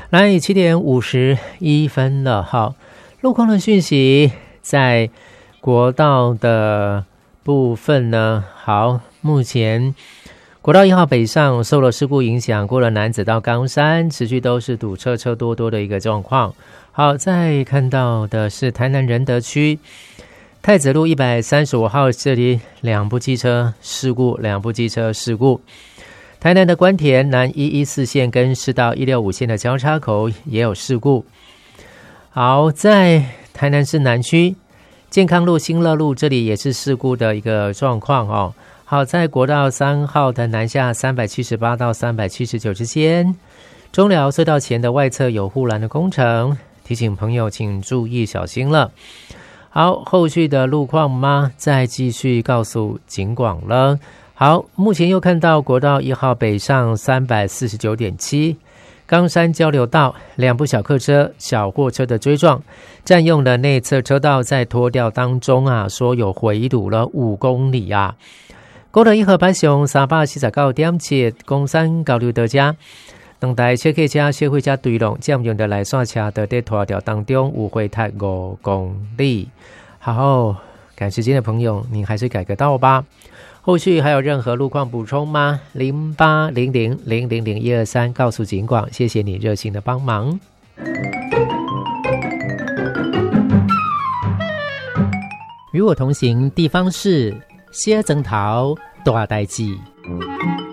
来7:51了，好，路况的讯息在国道的部分呢，好，目前国道1号北上受了事故影响，过了楠梓到冈山，持续都是堵车，车多的一个状况。好，再看到的是台南仁德区太子路135号，这里两部机车事故，台南的关田南114线跟市道165线的交叉口也有事故。好，在台南市南区健康路新乐路这里也是事故的一个状况哦。好，在国道3号的南下378到379之间，中寮隧道前的外侧有护栏的工程，提醒朋友请注意小心了。好，后续的路况吗？再继续告诉警广了。好，目前又看到国道1号北上349.7，冈山交流道两部小客车、小货车的追撞，占用的内侧车道在拖吊当中啊，说有回堵了5公里啊。高德一和白熊349点7，公山交流道家，两台小客车、小货车对拢，占用的来线车的在拖吊当中有回踏5公里。好，赶时间的朋友，您还是改个道吧。后续还有任何路况补充吗？0800000123告诉警广，谢谢你热心的帮忙。与我同行地方是小庄头大代志。